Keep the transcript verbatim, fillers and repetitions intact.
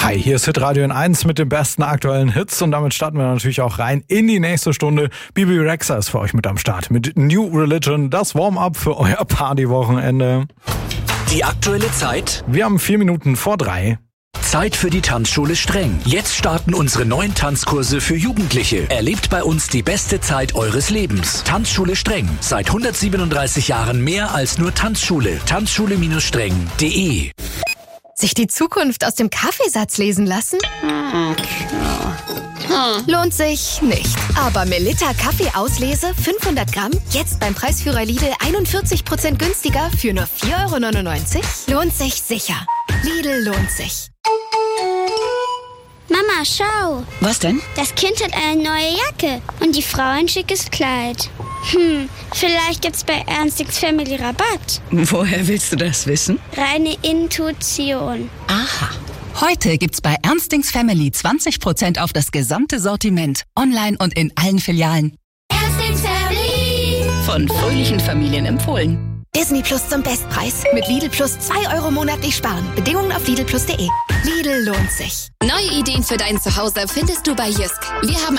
Hi, hier ist Hitradio N eins mit den besten aktuellen Hits und damit starten wir natürlich auch rein in die nächste Stunde. Bibi Rexha ist für euch mit am Start mit New Religion, das Warm-up für euer Partywochenende. Die aktuelle Zeit? Wir haben vier Minuten vor drei. Zeit für die Tanzschule Streng. Jetzt starten unsere neuen Tanzkurse für Jugendliche. Erlebt bei uns die beste Zeit eures Lebens. Tanzschule Streng. Seit hundertsiebenunddreißig Jahren mehr als nur Tanzschule. Tanzschule Streng punkt de. Sich die Zukunft aus dem Kaffeesatz lesen lassen? Lohnt sich nicht. Aber Melitta Kaffeeauslese fünfhundert Gramm, jetzt beim Preisführer Lidl einundvierzig Prozent günstiger für nur vier Euro neunundneunzig? Lohnt sich sicher. Lidl lohnt sich. Mama, schau. Was denn? Das Kind hat eine neue Jacke und die Frau ein schickes Kleid. Hm, vielleicht gibt's bei Ernstings Family Rabatt. Woher willst du das wissen? Reine Intuition. Aha. Heute gibt's bei Ernstings Family zwanzig Prozent auf das gesamte Sortiment. Online und in allen Filialen. Ernstings Family. Von fröhlichen Familien empfohlen. Disney Plus zum Bestpreis. Mit Lidl Plus zwei Euro monatlich sparen. Bedingungen auf lidl plus punkt de. Lidl lohnt sich. Neue Ideen für dein Zuhause findest du bei Jysk. Wir haben